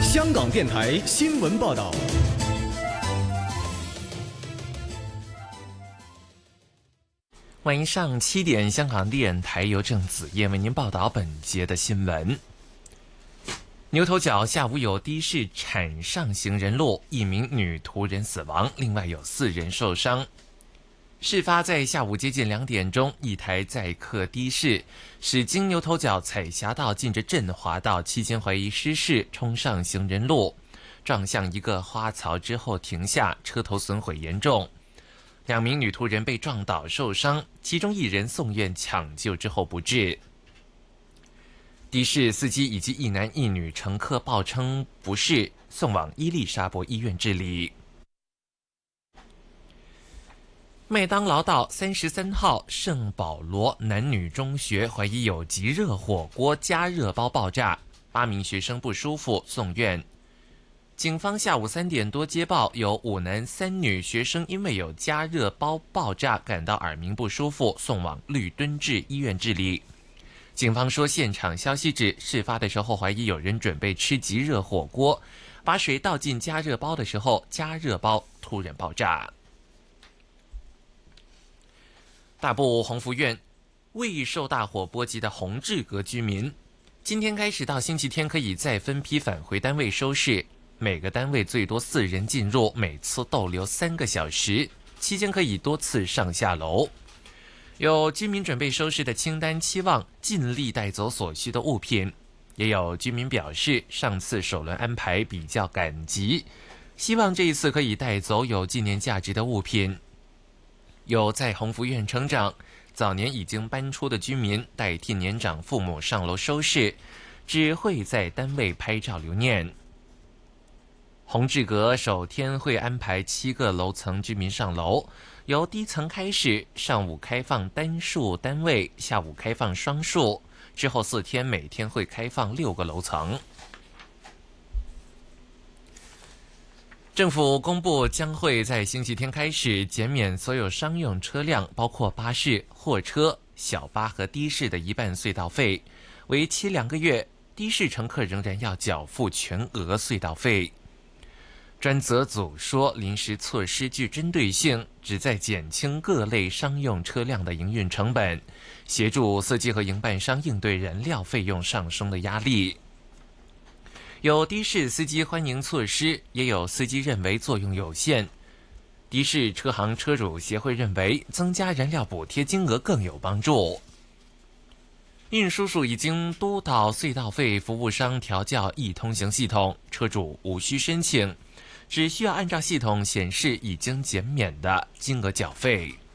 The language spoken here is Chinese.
香港电台新闻报道。 欢迎上7点，香港电台由郑子燕为您报道本节的新闻。牛头角下午有的士铲上行人路，1名女途人死亡，另外有4人受伤。事发在下午接近2点钟，一台载客的士驶经牛头角彩霞道进着振华道期间，怀疑失事冲上行人路，撞向一个花槽之后停下，车头损毁严重。2名女途人被撞倒受伤，其中1人送院抢救之后不治。的士司机以及1男1女乘客报称不适，送往伊丽莎白医院治理。麦当劳道33号圣保罗男女中学怀疑有即热火锅加热包爆炸，8名学生不舒服送院。警方下午3点多接报，有5男3女学生因为有加热包爆炸感到耳鸣不舒服，送往绿敦治医院治理。警方说，现场消息指事发的时候怀疑有人准备吃即热火锅，把水倒进加热包的时候，加热包突然爆炸。大埔鸿福苑未受大火波及的洪志阁居民，今天开始到星期天可以再分批返回单位收视，每个单位最多4人进入，每次逗留3个小时，期间可以多次上下楼。有居民准备收拾的清单，期望尽力带走所需的物品，也有居民表示上次首轮安排比较赶急，希望这一次可以带走有纪念价值的物品。有在鸿福苑成长、早年已经搬出的居民代替年长父母上楼收拾，只会在单位拍照留念。洪志阁首天会安排7个楼层居民上楼，由低层开始，上午开放单数单位，下午开放双数，之后4天每天会开放6个楼层。政府公布将会在星期天开始减免所有商用车辆，包括巴士、货车、小巴和的士的1半隧道费，为期2个月，的士乘客仍然要缴付全额隧道费。专责组说，临时措施具针对性，旨在减轻各类商用车辆的营运成本，协助司机和营办商应对燃料费用上升的压力。有的士司机欢迎措施，也有司机认为作用有限。的士车行车主协会认为增加燃料补贴金额更有帮助。运输署已经督导隧道费服务商调校易通行系统，车主无需申请，只需要按照系统显示已经减免的金额缴费。